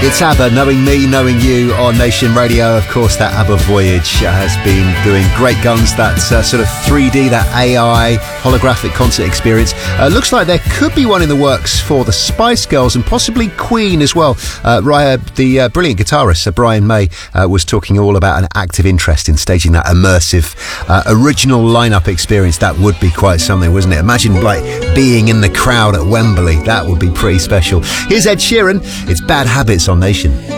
It's ABBA, Knowing Me, Knowing You on Nation Radio. Of course, that ABBA Voyage has been doing great guns. That sort of 3D, that AI holographic concert experience. Looks like there could be one in the works for the Spice Girls and possibly Queen as well. The brilliant guitarist Brian May was talking all about an active interest in staging that immersive original lineup experience. That would be quite something, wouldn't it? Imagine like being in the crowd at Wembley. That would be pretty special. Here's Ed Sheeran. It's Bad Habits on Nation.